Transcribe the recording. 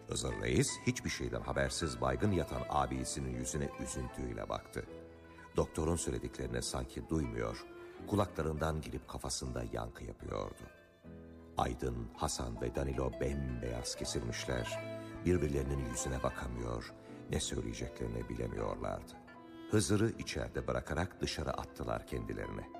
Hızır Reis hiçbir şeyden habersiz baygın yatan abisinin yüzüne üzüntüyle baktı. Doktorun söylediklerini sanki duymuyor, kulaklarından girip kafasında yankı yapıyordu. Aydın, Hasan ve Danilo bembeyaz kesilmişler, birbirlerinin yüzüne bakamıyor, ne söyleyeceklerini bilemiyorlardı. Hızır'ı içeride bırakarak dışarı attılar kendilerini.